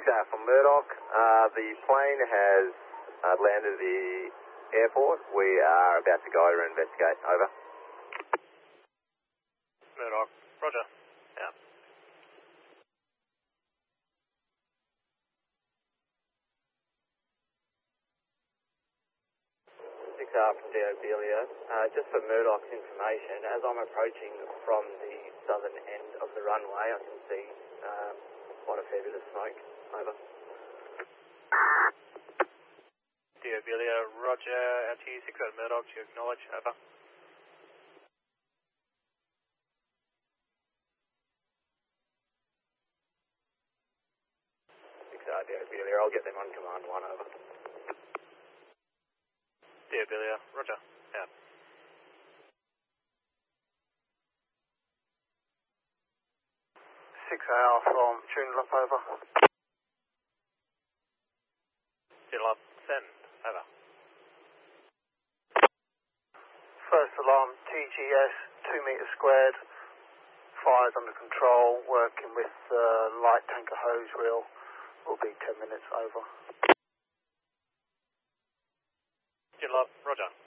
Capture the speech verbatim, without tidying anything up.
six Alpha from Murdoch. Uh, the plane has uh, landed at the airport. We are about to go over and investigate. Over. Murdoch, roger. Yeah. six Alpha from D'Obelia. Uh, just for Murdoch's information, as I'm approaching from the southern end of the runway, I can see um, quite a fair bit of smoke. Over. D'Obelia, roger. Out to you, six Alpha Murdoch, do you acknowledge? Over. six Alpha D'Obelia, I'll get them on command one. Over. D'Obelia, roger. Yeah. six A R from Joondalup, over. Joondalup, send. Over. First alarm, T G S, two metres squared. Fire's under control, working with uh, light tanker hose reel. Will be ten minutes, over. Joondalup, roger.